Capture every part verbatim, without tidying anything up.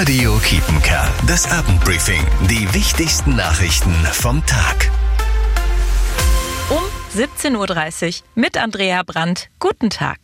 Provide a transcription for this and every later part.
Radio Kiepenkerl, das Abendbriefing. Die wichtigsten Nachrichten vom Tag. Um siebzehn Uhr dreißig mit Andrea Brandt. Guten Tag.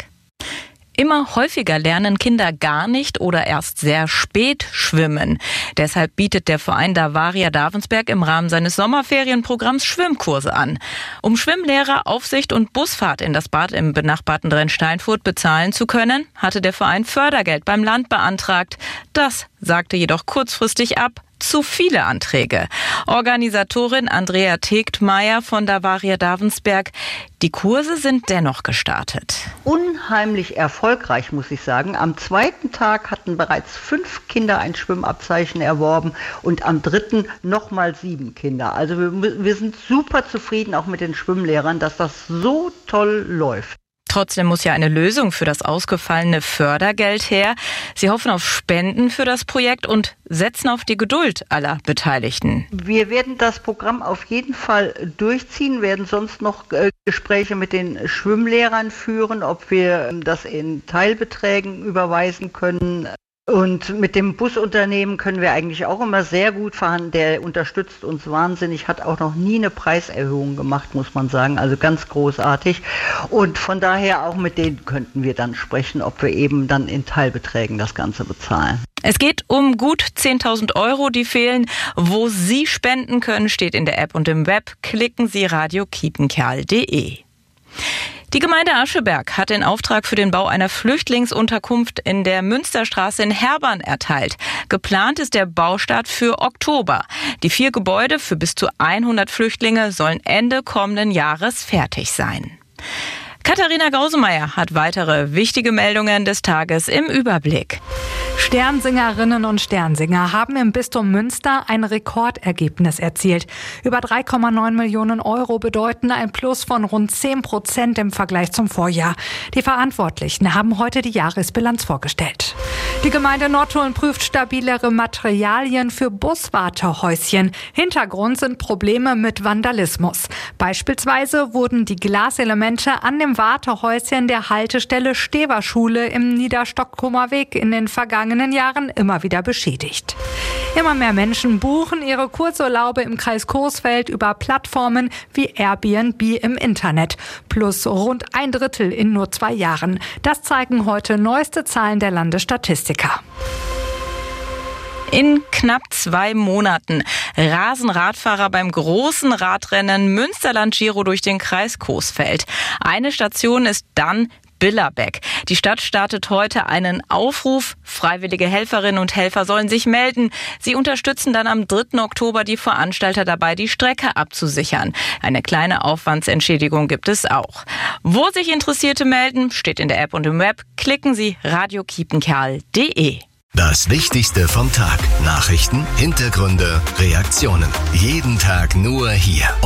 Immer häufiger lernen Kinder gar nicht oder erst sehr spät schwimmen. Deshalb bietet der Verein Davaria Davensberg im Rahmen seines Sommerferienprogramms Schwimmkurse an. Um Schwimmlehrer, Aufsicht und Busfahrt in das Bad im benachbarten Rennsteinfurt bezahlen zu können, hatte der Verein Fördergeld beim Land beantragt. Das sagte jedoch kurzfristig ab. Zu viele Anträge. Organisatorin Andrea Tegtmeier von Davaria Davensberg. Die Kurse sind dennoch gestartet. Unheimlich erfolgreich, muss ich sagen. Am zweiten Tag hatten bereits fünf Kinder ein Schwimmabzeichen erworben und am dritten nochmal sieben Kinder. Also wir, wir sind super zufrieden auch mit den Schwimmlehrern, dass das so toll läuft. Trotzdem muss ja eine Lösung für das ausgefallene Fördergeld her. Sie hoffen auf Spenden für das Projekt und setzen auf die Geduld aller Beteiligten. Wir werden das Programm auf jeden Fall durchziehen, werden sonst noch äh, Gespräche mit den Schwimmlehrern führen, ob wir das in Teilbeträgen überweisen können. Und mit dem Busunternehmen können wir eigentlich auch immer sehr gut verhandeln. Der unterstützt uns wahnsinnig, hat auch noch nie eine Preiserhöhung gemacht, muss man sagen. Also ganz großartig. Und von daher auch mit denen könnten wir dann sprechen, ob wir eben dann in Teilbeträgen das Ganze bezahlen. Es geht um gut zehntausend Euro, die fehlen. Wo Sie spenden können, steht in der App und im Web. Klicken Sie radio kiepenkerl punkt de. Die Gemeinde Ascheberg hat den Auftrag für den Bau einer Flüchtlingsunterkunft in der Münsterstraße in Herbern erteilt. Geplant ist der Baustart für Oktober. Die vier Gebäude für bis zu hundert Flüchtlinge sollen Ende kommenden Jahres fertig sein. Katharina Gausemeyer hat weitere wichtige Meldungen des Tages im Überblick. Sternsingerinnen und Sternsinger haben im Bistum Münster ein Rekordergebnis erzielt. Über drei Komma neun Millionen Euro bedeuten ein Plus von rund zehn Prozent im Vergleich zum Vorjahr. Die Verantwortlichen haben heute die Jahresbilanz vorgestellt. Die Gemeinde Nottuln prüft stabilere Materialien für Buswartehäuschen. Hintergrund sind Probleme mit Vandalismus. Beispielsweise wurden die Glaselemente an dem Wartehäuschen der Haltestelle Steverschule im Niederstockkumer Weg in den vergangenen Jahren immer wieder beschädigt. Immer mehr Menschen buchen ihre Kurzurlaube im Kreis Coesfeld über Plattformen wie Airbnb im Internet. Plus rund ein Drittel in nur zwei Jahren. Das zeigen heute neueste Zahlen der Landesstatistiker. In knapp zwei Monaten rasen Radfahrer beim großen Radrennen Münsterland Giro durch den Kreis Coesfeld. Eine Station ist dann Billerbeck. Die Stadt startet heute einen Aufruf. Freiwillige Helferinnen und Helfer sollen sich melden. Sie unterstützen dann am dritten Oktober die Veranstalter dabei, die Strecke abzusichern. Eine kleine Aufwandsentschädigung gibt es auch. Wo sich Interessierte melden, steht in der App und im Web. Klicken Sie radio kiepenkerl punkt de. Das Wichtigste vom Tag. Nachrichten, Hintergründe, Reaktionen. Jeden Tag nur hier.